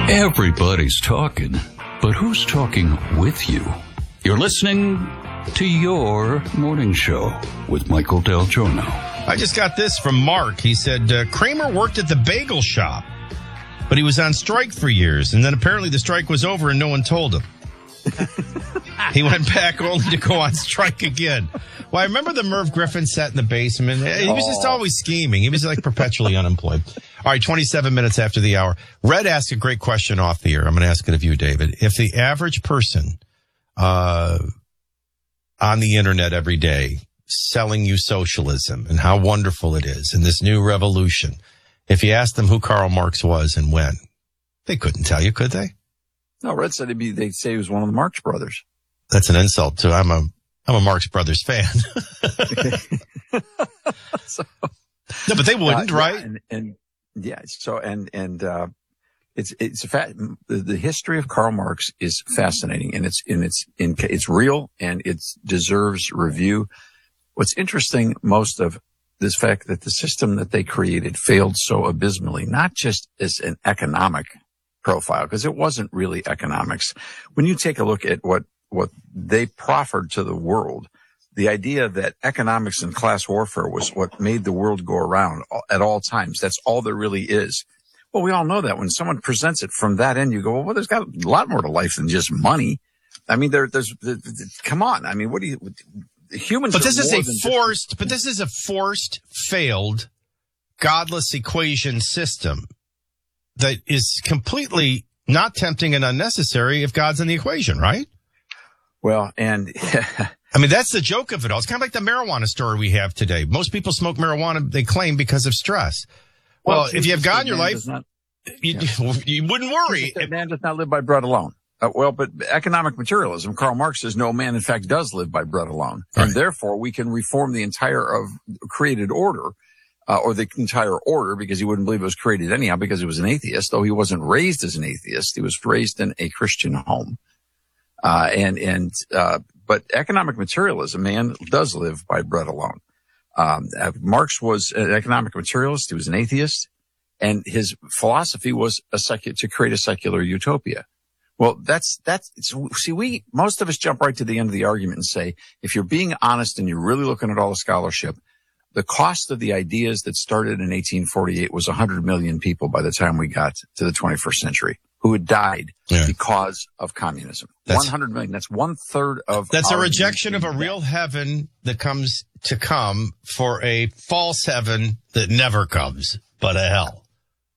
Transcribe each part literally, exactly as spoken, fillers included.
Everybody's talking, but who's talking with you? You're listening to Your Morning Show with Michael Del Giorno. I just got this from Mark. He said, uh, Kramer worked at the bagel shop, but he was on strike for years, and then apparently the strike was over and no one told him. He went back only to go on strike again. Well, I remember the Merv Griffin set in the basement. He was just always scheming. He was like perpetually unemployed. All right, twenty-seven minutes after the hour. Red asked a great question off the air. I'm going to ask it of you, David. If the average person uh, on the internet every day selling you socialism and how wonderful it is and this new revolution, if you asked them who Karl Marx was and when, they couldn't tell you, could they? No, Red said it'd be, they'd say he was one of the Marx brothers. That's an insult to, I'm a, I'm a Marx Brothers fan. so, no, but they wouldn't, uh, right? Yeah, and, and yeah, so, and, and, uh, it's, it's a fact, the, the history of Karl Marx is fascinating, and it's, and it's, in, it's real, and it deserves review. What's interesting most of this fact that the system that they created failed so abysmally, not just as an economic profile, because it wasn't really economics. When you take a look at what, what they proffered to the world, the idea that economics and class warfare was what made the world go around at all times. That's all there really is. Well, we all know that when someone presents it from that end, you go, well, there's got a lot more to life than just money. I mean, there, there's, there, come on. I mean, what do you, humans But this is a forced, just, but this is a forced, failed, godless equation system that is completely not tempting and unnecessary if God's in the equation, right? Well, and I mean, that's the joke of it all. It's kind of like the marijuana story we have today. Most people smoke marijuana, they claim, because of stress. Well, well if you have God in your life, not, you, yeah. you wouldn't worry. Man does not live by bread alone. Uh, well, but economic materialism, Karl Marx says no man, in fact, does live by bread alone. Right. And therefore, we can reform the entire of created order. Uh, or the entire order, because he wouldn't believe it was created anyhow, because he was an atheist, though he wasn't raised as an atheist. He was raised in a Christian home. Uh, and, and, uh, but economic materialism, man, does live by bread alone. Um, uh, Marx was an economic materialist. He was an atheist, and his philosophy was a secu- to create a secular utopia. Well, that's, that's, see, we, most of us jump right to the end of the argument and say, if you're being honest and you're really looking at all the scholarship, the cost of the ideas that started in eighteen forty-eight was one hundred million people by the time we got to the twenty-first century who had died yeah. because of communism. That's, one hundred million. That's one third of. That's a rejection of a real heaven that comes to come for a false heaven that never comes, but a hell.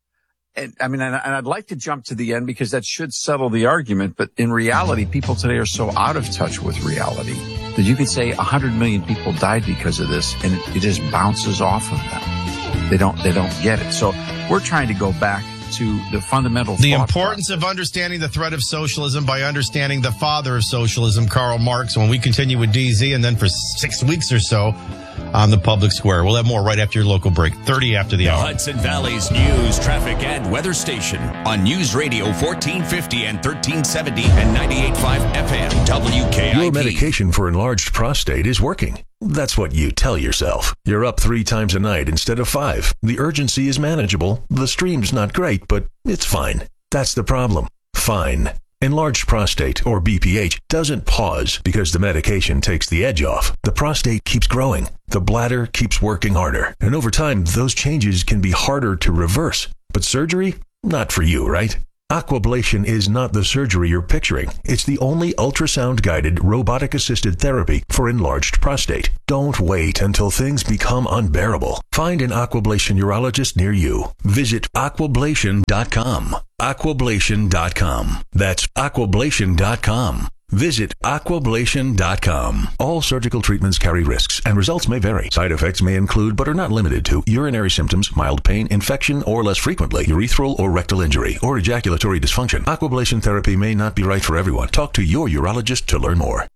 And I mean, and I'd like to jump to the end because that should settle the argument. But in reality, people today are so out of touch with reality that you could say one hundred million people died because of this, and it, it just bounces off of them. They don't, they don't get it. So we're trying to go back to the fundamental. The importance process of understanding the threat of socialism by understanding the father of socialism, Karl Marx. When we continue with D Z, and then for six weeks or so on the public square. We'll have more right after your local break, thirty after the, the hour. Hudson Valley's news, traffic, and weather station on News Radio fourteen fifty and thirteen seventy and ninety-eight point five F M W K I P. Your medication for enlarged prostate is working. That's what you tell yourself. You're up three times a night instead of five. The urgency is manageable. The stream's not great, but it's fine. That's the problem. Fine. Enlarged prostate, or B P H, doesn't pause because the medication takes the edge off. The prostate keeps growing. The bladder keeps working harder. And over time, those changes can be harder to reverse. But surgery? Not for you, right? Aquablation is not the surgery you're picturing. It's the only ultrasound-guided, robotic-assisted therapy for enlarged prostate. Don't wait until things become unbearable. Find an Aquablation urologist near you. Visit aquablation dot com. aquablation dot com. That's aquablation dot com. Visit aquablation dot com. All surgical treatments carry risks, and results may vary. Side effects may include, but are not limited to, urinary symptoms, mild pain, infection, or less frequently, urethral or rectal injury, or ejaculatory dysfunction. Aquablation therapy may not be right for everyone. Talk to your urologist to learn more.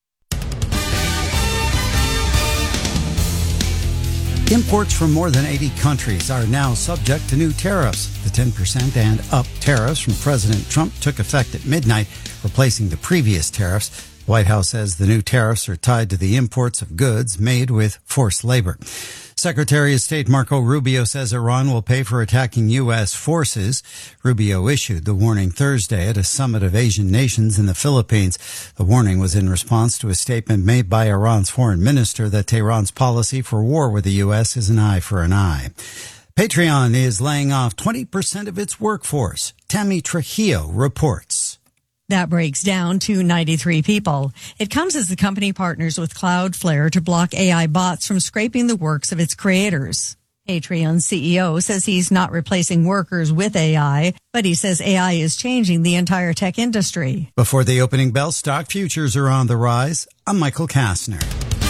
Imports from more than eighty countries are now subject to new tariffs. The ten percent and up tariffs from President Trump took effect at midnight, replacing the previous tariffs. The White House says the new tariffs are tied to the imports of goods made with forced labor. Secretary of State Marco Rubio says Iran will pay for attacking U S forces. Rubio issued the warning Thursday at a summit of Asian nations in the Philippines. The warning was in response to a statement made by Iran's foreign minister that Tehran's policy for war with the U S is an eye for an eye. Patreon is laying off twenty percent of its workforce. Tammy Trujillo reports. That breaks down to ninety-three people. It comes as the company partners with Cloudflare to block A I bots from scraping the works of its creators. Patreon's C E O says he's not replacing workers with A I, but he says A I is changing the entire tech industry. Before the opening bell, stock futures are on the rise. I'm Michael Kastner.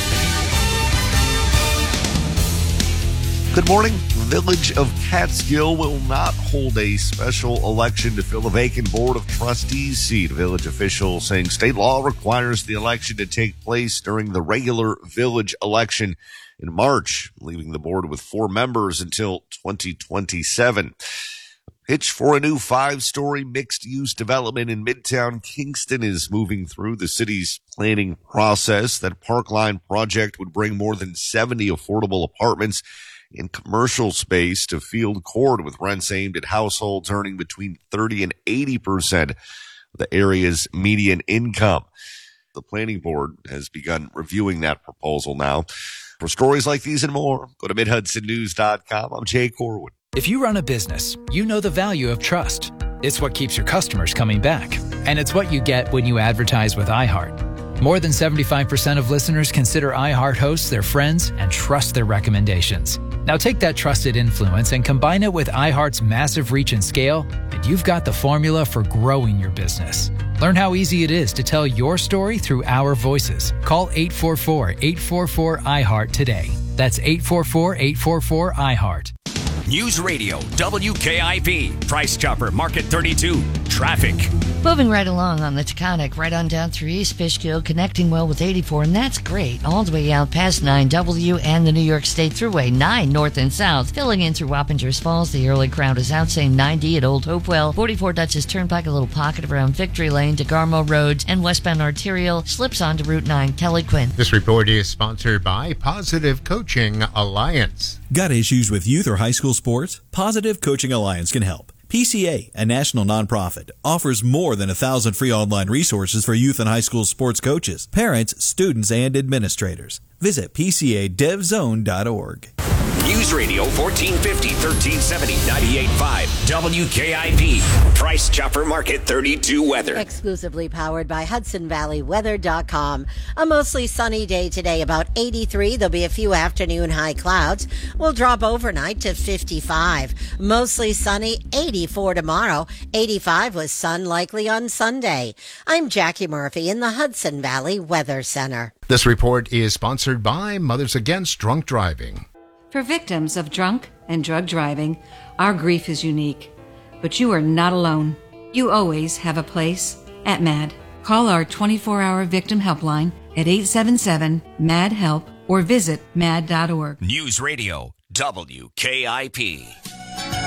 Good morning. Village of Catskill will not hold a special election to fill a vacant Board of Trustees seat. Village officials saying state law requires the election to take place during the regular village election in March, leaving the board with four members until twenty twenty-seven. Pitch for a new five-story mixed-use development in Midtown Kingston is moving through the city's planning process. That Parkline project would bring more than seventy affordable apartments in commercial space to Field Court, with rents aimed at households earning between thirty and eighty percent of the area's median income. The planning board has begun reviewing that proposal now. For stories like these and more, go to mid hudson news dot com. I'm Jay Corwin. If you run a business, you know the value of trust. It's what keeps your customers coming back. And it's what you get when you advertise with iHeart. More than seventy-five percent of listeners consider iHeart hosts their friends and trust their recommendations. Now take that trusted influence and combine it with iHeart's massive reach and scale, and you've got the formula for growing your business. Learn how easy it is to tell your story through our voices. Call eight four four, eight four four, I heart today. That's eight four four, eight four four, I heart. News Radio, W K I P, Price Chopper, Market thirty-two, traffic. Moving right along on the Taconic, right on down through East Fishkill, connecting well with eighty-four, and that's great. All the way out past nine W and the New York State Thruway, nine north and south. Filling in through Wappingers Falls, the early crowd is out, same ninety at Old Hopewell, forty-four Dutchess Turnpike, a little pocket around Victory Lane, DeGarmo Roads, and westbound Arterial slips onto Route nine, Kelly Quinn. This report is sponsored by Positive Coaching Alliance. Got issues with youth or high school sports? Positive Coaching Alliance can help. P C A, a national nonprofit, offers more than a thousand free online resources for youth and high school sports coaches, parents, students, and administrators. Visit P C A dev zone dot org. News Radio fourteen fifty, thirteen seventy, ninety-eight point five, W K I P, Price Chopper Market thirty-two weather. Exclusively powered by Hudson Valley Weather dot com. A mostly sunny day today, about eighty-three. There'll be a few afternoon high clouds. We'll drop overnight to fifty-five. Mostly sunny, eighty-four tomorrow. eighty-five with sun likely on Sunday. I'm Jackie Murphy in the Hudson Valley Weather Center. This report is sponsored by Mothers Against Drunk Driving. For victims of drunk and drug driving, our grief is unique. But you are not alone. You always have a place at MAD. Call our twenty-four hour victim helpline at eight seven seven, M A D, HELP or visit mad dot org. News Radio, W K I P.